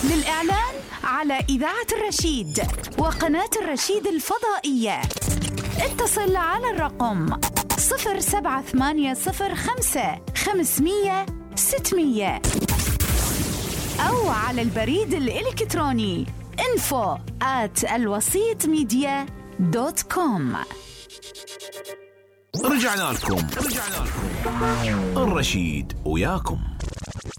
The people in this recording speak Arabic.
للإعلان على إذاعة الرشيد وقناة الرشيد الفضائية اتصل على الرقم 07805 أو على البريد الإلكتروني info@alwasitmedia.com. رجعنا لكم الرشيد وياكم.